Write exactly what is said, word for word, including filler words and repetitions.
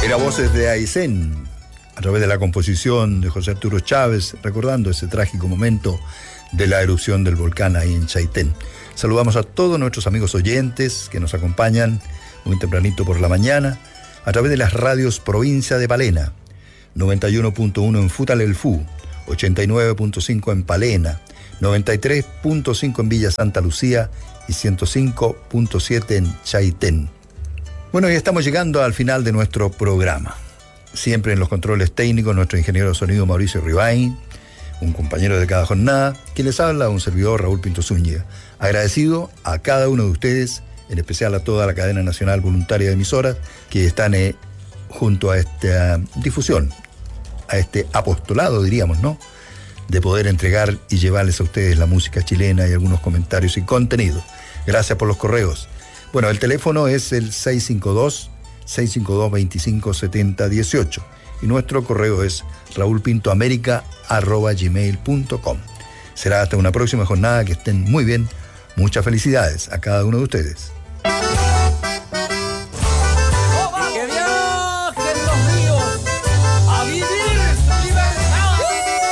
Era voces de Aysén, a través de la composición de José Arturo Chávez, recordando ese trágico momento de la erupción del volcán ahí en Chaitén. Saludamos a todos nuestros amigos oyentes que nos acompañan muy tempranito por la mañana, a través de las radios Provincia de Palena, noventa y uno punto uno en Futalelfú, ochenta y nueve punto cinco en Palena, noventa y tres punto cinco en Villa Santa Lucía y ciento cinco punto siete en Chaitén. Bueno, ya estamos llegando al final de nuestro programa. Siempre en los controles técnicos, nuestro ingeniero de sonido Mauricio Ribain, un compañero de cada jornada, quien les habla, un servidor Raúl Pinto Zúñiga. Agradecido a cada uno de ustedes, en especial a toda la cadena nacional voluntaria de emisoras que están eh, junto a esta difusión, a este apostolado, diríamos, ¿no?, de poder entregar y llevarles a ustedes la música chilena y algunos comentarios y contenido. Gracias por los correos. Bueno, el teléfono es el seis cinco dos, seis cinco dos, dos cinco siete cero uno ocho y nuestro correo es raulpintoamerica arroba gmail punto com. Será hasta una próxima jornada, que estén muy bien. Muchas felicidades a cada uno de ustedes.